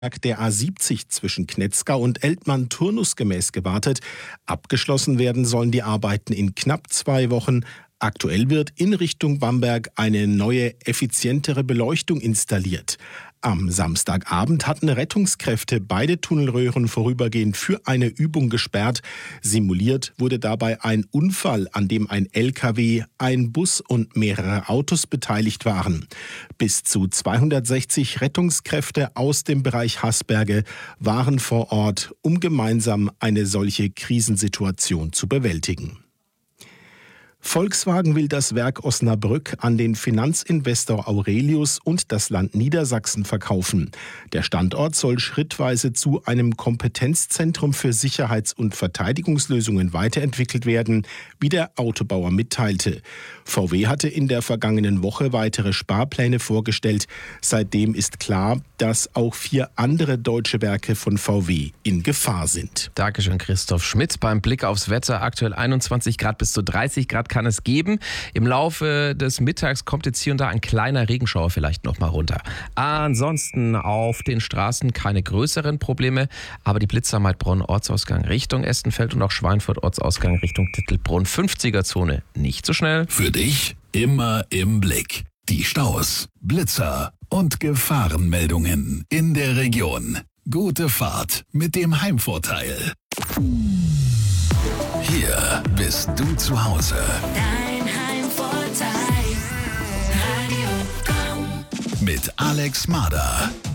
der A70 zwischen Knetzgau und Eltmann turnusgemäß gewartet. Abgeschlossen werden sollen die Arbeiten in knapp 2 Wochen. Aktuell wird in Richtung Bamberg eine neue, effizientere Beleuchtung installiert. Am Samstagabend hatten Rettungskräfte beide Tunnelröhren vorübergehend für eine Übung gesperrt. Simuliert wurde dabei ein Unfall, an dem ein LKW, ein Bus und mehrere Autos beteiligt waren. Bis zu 260 Rettungskräfte aus dem Bereich Hasberge waren vor Ort, um gemeinsam eine solche Krisensituation zu bewältigen. Volkswagen will das Werk Osnabrück an den Finanzinvestor Aurelius und das Land Niedersachsen verkaufen. Der Standort soll schrittweise zu einem Kompetenzzentrum für Sicherheits- und Verteidigungslösungen weiterentwickelt werden, wie der Autobauer mitteilte. VW hatte in der vergangenen Woche weitere Sparpläne vorgestellt. Seitdem ist klar, dass auch 4 andere deutsche Werke von VW in Gefahr sind. Dankeschön, Christoph Schmidt. Beim Blick aufs Wetter, aktuell 21 Grad bis zu 30 Grad kann es geben. Im Laufe des Mittags kommt jetzt hier und da ein kleiner Regenschauer vielleicht noch mal runter. Ansonsten auf den Straßen keine größeren Probleme, aber die Blitzer Maidbronn Ortsausgang Richtung Estenfeld und auch Schweinfurt Ortsausgang Richtung Tittelbrunn 50er-Zone nicht so schnell. Für dich immer im Blick. Die Staus, Blitzer und Gefahrenmeldungen in der Region. Gute Fahrt mit dem Heimvorteil. Hier bist du zu Hause. Dein Heimvorteil. Radio Komm. Mit Alex Mader.